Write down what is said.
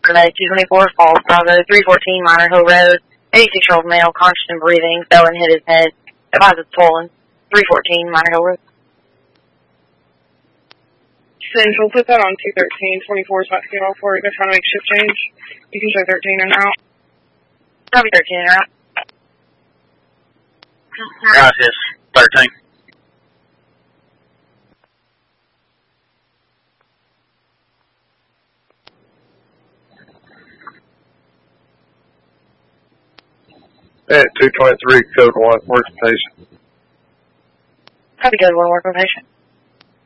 Sunday, 224 Falls, Bravo, 314 Minor Hill Road, 86-year-old male, conscious and breathing, fell and hit his head. Advised it's swollen. 314 Minor Hill Road. Central, put that on 213. 24 is about to get off work. They're trying to make shift change. You can show 13 and out. Probably 13 and out. Gracias. 13. At 223, code 1, works patient. Probably good one working patient.